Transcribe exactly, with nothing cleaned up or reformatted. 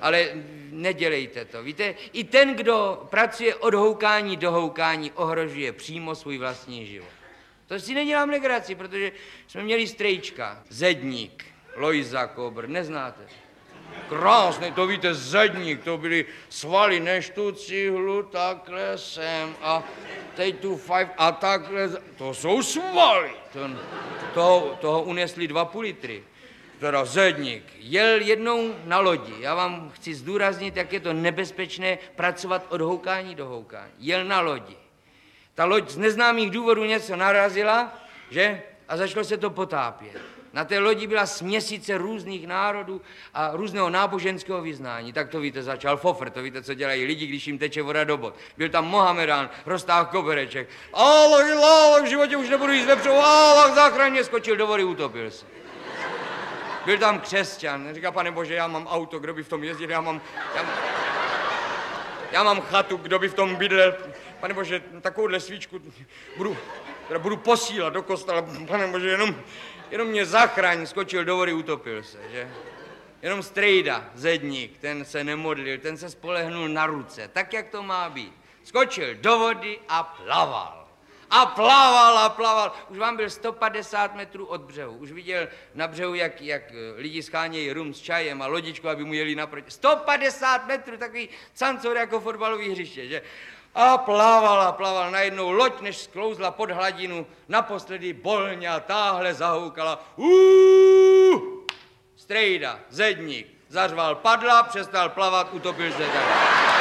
ale nedělejte to. Víte, i ten, kdo pracuje od houkání do houkání, ohrožuje přímo svůj vlastní život. To si nedělám legraci, protože jsme měli strejčka, Zedník, Lojza Kobr, neznáte? Krásný, to víte, Zedník, to byly svaly, než tu cihlu, takhle sem a teď tu five a takhle, to jsou svaly. To, toho, toho unesli dva půl litry. Teda Zedník jel jednou na lodi. Já vám chci zdůraznit, jak je to nebezpečné pracovat od houkání do houkání. Jel na lodi. Ta loď z neznámých důvodů něco narazila, že? A začalo se to potápět. Na té lodi byla směsice různých národů a různého náboženského vyznání. Tak to víte, začal fofr, to víte, co dělají lidi, když jim teče voda do bod. Byl tam Mohamedán, roztáhl kobereček. Allah, Allah, v životě už nebudu jíst vepřou, Allah, záchranně, skočil do vody, utopil se. Byl tam křesťan, říká, pane Bože, já mám auto, kdo by v tom jezdil, já mám, já, já mám chatu, kdo by v tom bydlel. Pane Bože, takovouhle svíčku budu, teda budu posílat do kostela, pane Bože, jenom, jenom mě zachraň, skočil do vody, utopil se, že? Jenom strejda, Zedník, ten se nemodlil, ten se spolehnul na ruce, tak, jak to má být. Skočil do vody a plaval. A plaval a plaval. Už vám byl sto padesát metrů od břehu. Už viděl na břehu, jak, jak lidi schánějí rum s čajem a lodičku, aby mu jeli naproti. sto padesát metrů, takový cancor jako fotbalový hřiště, že? A plaval a plaval. Najednou loď, než sklouzla pod hladinu, naposledy bolně a táhle zahoukala. Uuu! Strejda, Zedník, zařval, padla, přestal plavat, utopil se tak.